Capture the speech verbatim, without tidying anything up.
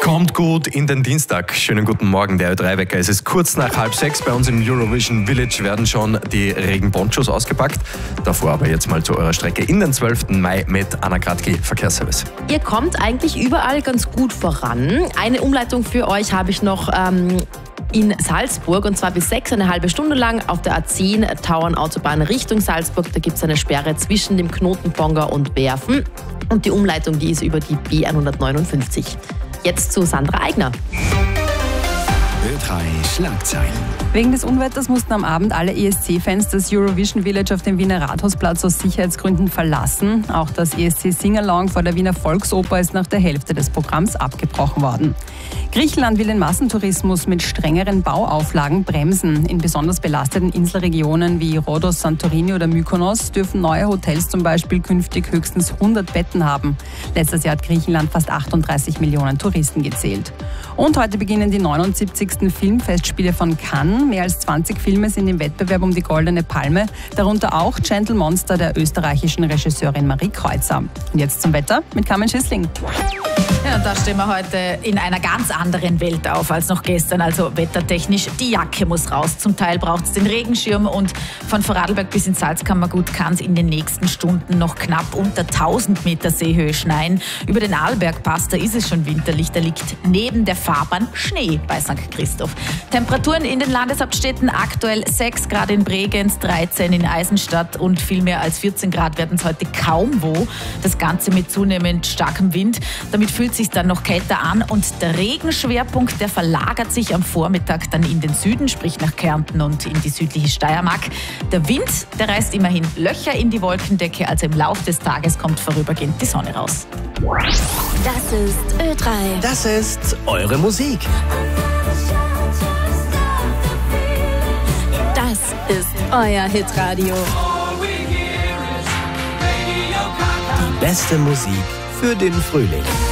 Kommt gut in den Dienstag. Schönen guten Morgen, der Ö drei Wecker. Es ist kurz nach halb sechs. Bei uns im Eurovision Village werden schon die Regenponchos ausgepackt. Davor aber jetzt mal zu eurer Strecke in den zwölften Mai mit Anna Kratki, Verkehrsservice. Ihr kommt eigentlich überall ganz gut voran. Eine Umleitung für euch habe ich noch ähm, in Salzburg, und zwar bis sechs, eine halbe Stunde lang auf der A zehn Tauernautobahn Richtung Salzburg. Da gibt es eine Sperre zwischen dem Knoten Ponger und Werfen. Und die Umleitung, die ist über die B hundertneunundfünfzig. Jetzt zu Sandra Eigner. Ö drei Schlagzeilen. Wegen des Unwetters mussten am Abend alle E S C-Fans das Eurovision Village auf dem Wiener Rathausplatz aus Sicherheitsgründen verlassen. Auch das E S C Singalong vor der Wiener Volksoper ist nach der Hälfte des Programms abgebrochen worden. Griechenland will den Massentourismus mit strengeren Bauauflagen bremsen. In besonders belasteten Inselregionen wie Rhodos, Santorini oder Mykonos dürfen neue Hotels zum Beispiel künftig höchstens hundert Betten haben. Letztes Jahr hat Griechenland fast achtunddreißig Millionen Touristen gezählt. Und heute beginnen die neunundsiebzigsten Filmfestspiele von Cannes. Mehr als zwanzig Filme sind im Wettbewerb um die Goldene Palme, darunter auch Gentle Monster der österreichischen Regisseurin Marie Kreuzer. Und jetzt zum Wetter mit Carmen Schissling. Ja, da stehen wir heute in einer ganz anderen Welt auf als noch gestern, also wettertechnisch. Die Jacke muss raus. Zum Teil braucht es den Regenschirm und von Vorarlberg bis ins Salzkammergut kann es in den nächsten Stunden noch knapp unter tausend Meter Seehöhe schneien. Über den Arlbergpass, da ist es schon winterlich, da liegt neben der Fahrbahn Schnee bei Sankt Christoph. Temperaturen in den Landeshauptstädten aktuell sechs Grad in Bregenz, dreizehn in Eisenstadt und viel mehr als vierzehn Grad werden es heute kaum wo. Das Ganze mit zunehmend starkem Wind. Damit fühlt sich dann noch kälter an und der Regenschwerpunkt, der verlagert sich am Vormittag dann in den Süden, sprich nach Kärnten und in die südliche Steiermark. Der Wind, der reißt immerhin Löcher in die Wolkendecke, also im Laufe des Tages kommt vorübergehend die Sonne raus. Das ist Ö drei. Das ist eure Musik. Das ist euer Hitradio. Die beste Musik für den Frühling.